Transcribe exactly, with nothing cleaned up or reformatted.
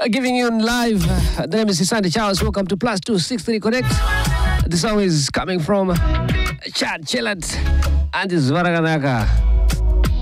uh, giving you live. Uh, the name is Sandy Charles. Welcome to Plus Two Six Three Connect. The song is coming from Chad Chillat and his Varaganaka.